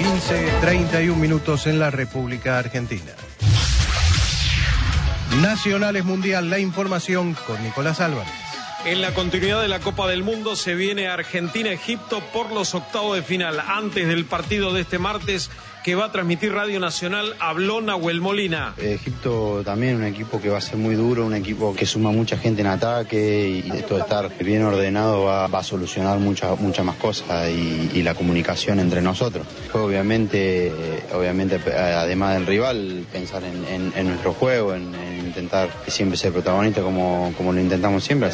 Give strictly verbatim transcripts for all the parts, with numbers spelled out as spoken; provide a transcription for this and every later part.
quince treinta y un minutos en la República Argentina. Nacionales Mundial, la información con Nicolás Álvarez. En la continuidad de la Copa del Mundo se viene Argentina-Egipto por los octavos de final. Antes del partido de este martes que va a transmitir Radio Nacional, habló Nahuel Molina. Egipto también un equipo que va a ser muy duro, un equipo que suma mucha gente en ataque y esto de estar bien ordenado va, va a solucionar muchas mucha más cosas y, y la comunicación entre nosotros. Obviamente, obviamente además del rival, pensar en, en, en nuestro juego, en, en intentar siempre ser protagonista como, como lo intentamos siempre.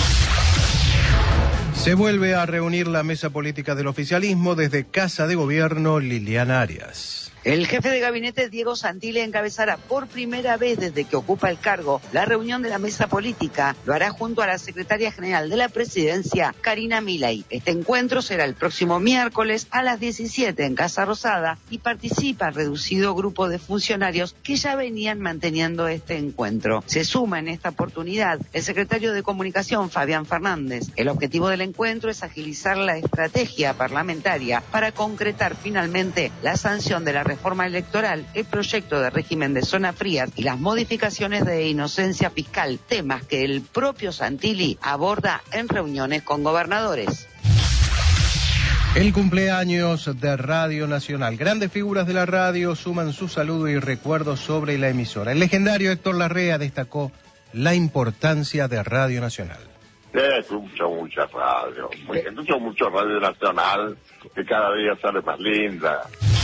Se vuelve a reunir la mesa política del oficialismo. Desde Casa de Gobierno, Liliana Arias. El jefe de gabinete, Diego Santilli, encabezará por primera vez desde que ocupa el cargo la reunión de la mesa política. Lo hará junto a la secretaria general de la presidencia, Karina Milei. Este encuentro será el próximo miércoles a las diecisiete en Casa Rosada y participa el reducido grupo de funcionarios que ya venían manteniendo este encuentro. Se suma en esta oportunidad el secretario de Comunicación, Fabián Fernández. El objetivo del encuentro es agilizar la estrategia parlamentaria para concretar finalmente la sanción de la reforma electoral, el proyecto de régimen de zonas frías y las modificaciones de inocencia fiscal, temas que el propio Santilli aborda en reuniones con gobernadores. El cumpleaños de Radio Nacional. Grandes figuras de la radio suman su saludo y recuerdos sobre la emisora. El legendario Héctor Larrea destacó la importancia de Radio Nacional. Escucho mucha radio, escucho mucho Radio Nacional, que cada día sale más linda.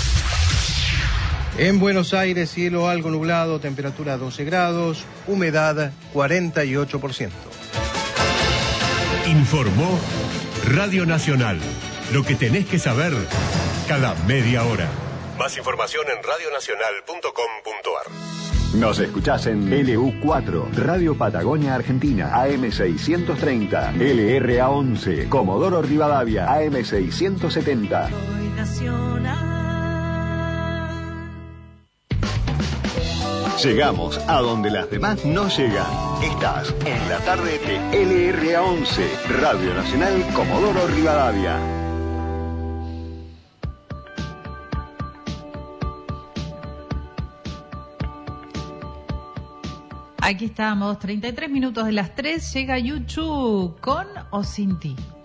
En Buenos Aires, cielo algo nublado, temperatura doce grados, humedad cuarenta y ocho por ciento. Informó Radio Nacional. Lo que tenés que saber cada media hora. Más información en radio nacional punto com punto a r. Nos escuchás en L U cuatro, Radio Patagonia Argentina, A M seiscientos treinta, L R A once, Comodoro Rivadavia, A M seiscientos setenta. Llegamos a donde las demás no llegan. Estás en la tarde de L R A once, Radio Nacional Comodoro Rivadavia. Aquí estamos, treinta y tres minutos de las tres, llega YouTube, con o sin ti.